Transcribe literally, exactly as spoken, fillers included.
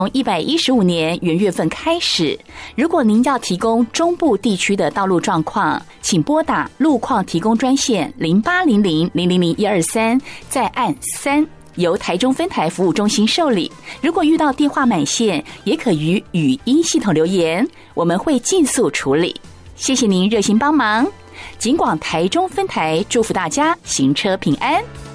从一百一十五年元月份开始，如果您要提供中部地区的道路状况，请拨打路况提供专线零八零零零零零一二三，再按三，由台中分台服务中心受理。如果遇到电话满线，也可于语音系统留言，我们会尽速处理。谢谢您热心帮忙。警广台中分台祝福大家行车平安。